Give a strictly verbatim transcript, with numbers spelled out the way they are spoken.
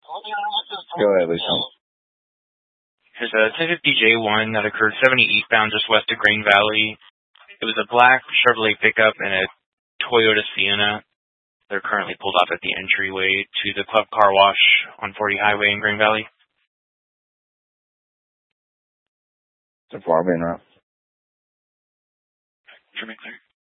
Go ahead, Lisa. There's a ten fifty J one that occurred seventy eastbound just west of Green Valley. It was a black Chevrolet pickup and a Toyota Sienna. They're currently pulled off at the entryway to the Club Car Wash on forty Highway in Green Valley. So far, been right. Trim it clear.